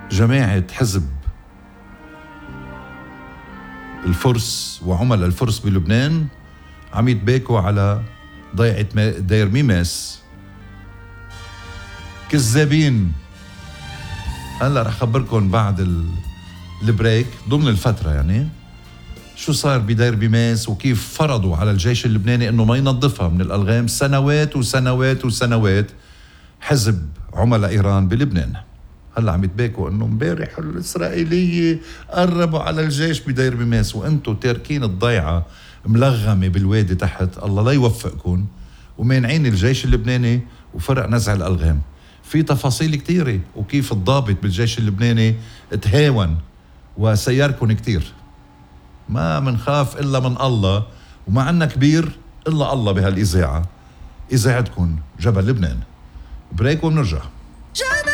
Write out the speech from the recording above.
جماعة حزب الفرس وعملاء الفرس بلبنان عم يتباكوا على ضيعة دير ميماس. كذابين. هلا رح خبركن بعد البريك ضمن الفترة يعني شو صار بدير بيماس وكيف فرضوا على الجيش اللبناني انه ما ينظفها من الألغام سنوات وسنوات وسنوات حزب عملاء إيران بلبنان. هلا عم يتباكوا انه امبارح الإسرائيلية قربوا على الجيش بدير بيماس وانتو تاركين الضيعة ملغمة بالوادي تحت. الله لا يوفقكم ومانعين الجيش اللبناني وفرق نزع الألغام. في تفاصيل كتيرة وكيف الضابط بالجيش اللبناني تهاون وسيركن كتير. ما منخاف إلا من الله وما عنا كبير إلا الله بهالإذاعة. إذاعتكم جبل لبنان. بريك وبنرجع.